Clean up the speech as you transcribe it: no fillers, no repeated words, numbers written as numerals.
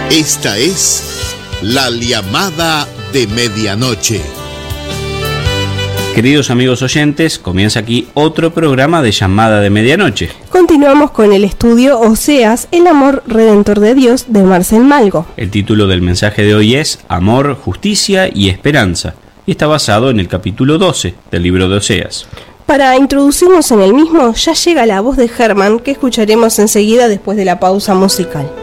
Esta es la llamada de medianoche. Queridos amigos oyentes, comienza aquí otro programa de Llamada de Medianoche. Continuamos con el estudio Oseas, el amor redentor de Dios, de Marcel Malgo. El título del mensaje de hoy es Amor, Justicia y Esperanza, y está basado en el capítulo 12 del libro de Oseas. Para introducirnos en el mismo, ya llega la voz de Germán, que escucharemos enseguida después de la pausa musical.